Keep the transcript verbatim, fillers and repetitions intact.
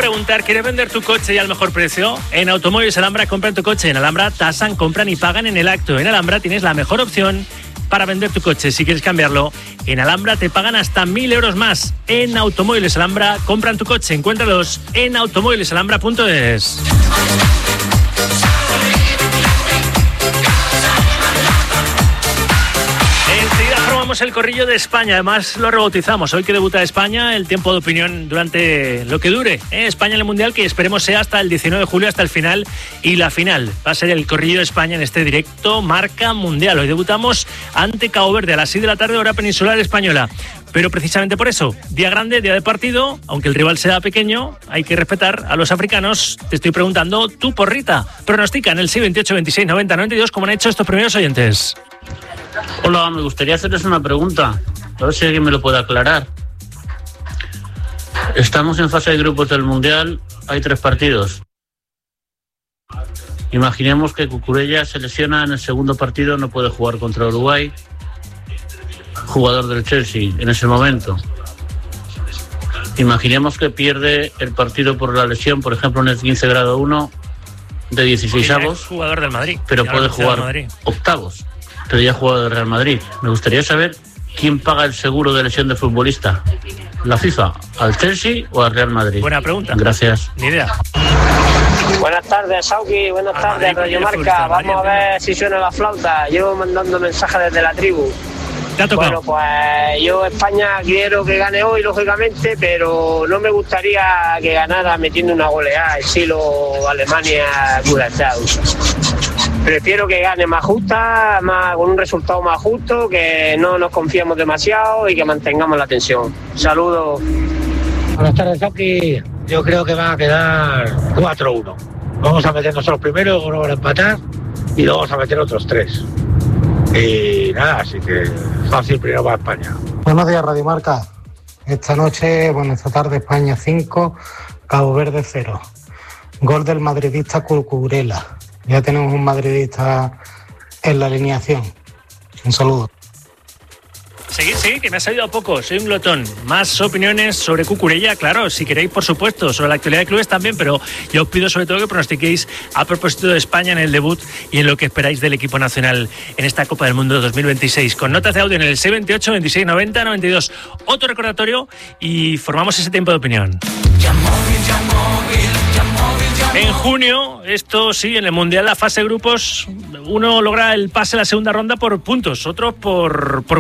preguntar, ¿quieres vender tu coche y al mejor precio? En Automóviles Alhambra compran tu coche. En Alhambra tasan, compran y pagan en el acto. En Alhambra tienes la mejor opción para vender tu coche. Si quieres cambiarlo, en Alhambra te pagan hasta mil euros más. En Automóviles Alhambra compran tu coche. Encuéntralos en automóviles alhambra punto es. El corrillo de España, además lo rebautizamos. Hoy que debuta España, el tiempo de opinión durante lo que dure ¿eh? España en el Mundial, que esperemos sea hasta el diecinueve de julio, hasta el final. Y la final va a ser el corrillo de España en este directo Marca Mundial. Hoy debutamos ante Cabo Verde a las seis de la tarde, hora peninsular española. Pero precisamente por eso, día grande, día de partido, aunque el rival sea pequeño, hay que respetar a los africanos. Te estoy preguntando, tu porrita, pronostica en el seis veintiocho, veintiséis, noventa, noventa y dos, como han hecho estos primeros oyentes. Hola, me gustaría hacerles una pregunta, a ver si alguien me lo puede aclarar. Estamos en fase de grupos del Mundial, hay tres partidos. Imaginemos que Cucurella se lesiona en el segundo partido, no puede jugar contra Uruguay, jugador del Chelsea en ese momento. Imaginemos que pierde el partido por la lesión, por ejemplo en el quince grado uno de dieciséis avos, jugador del Madrid, pero puede jugar octavos. Pero ya ha jugado de Real Madrid. Me gustaría saber quién paga el seguro de lesión de futbolista. ¿La FIFA? ¿Al Chelsea o al Real Madrid? Buena pregunta. Gracias. Ni idea. Buenas tardes, Sauki. Buenas tardes, Radio Marca. Vamos a ver si suena la flauta. Llevo mandando mensajes desde la tribu. Bueno, pues yo España quiero que gane hoy, lógicamente, pero no me gustaría que ganara metiendo una goleada estilo Alemania-Curazao. Prefiero que gane más justa, más, con un resultado más justo, que no nos confiemos demasiado y que mantengamos la tensión. Saludos. Buenas tardes, Sauki. Yo creo que va a quedar cuatro uno. Vamos a meter nosotros primero, uno van a empatar y luego vamos a meter otros tres. Y nada, así que fácil primero para España. Buenos días, Radio Marca. Esta noche, bueno, esta tarde España cinco, Cabo Verde cero. Gol del madridista Cucurella. Ya tenemos un madridista en la alineación. Un saludo. Sí, sí, que me ha salido a poco, soy un glotón. Más opiniones sobre Cucurella, claro, si queréis, por supuesto, sobre la actualidad de clubes también, pero yo os pido sobre todo que pronostiquéis a propósito de España en el debut y en lo que esperáis del equipo nacional en esta Copa del Mundo dos mil veintiséis. Con notas de audio en el seis veintiocho, veintiséis, noventa, noventa y dos. Otro recordatorio y formamos ese tiempo de opinión. En junio, esto sí, en el Mundial, la fase de grupos, uno logra el pase a la segunda ronda por puntos, otro por... por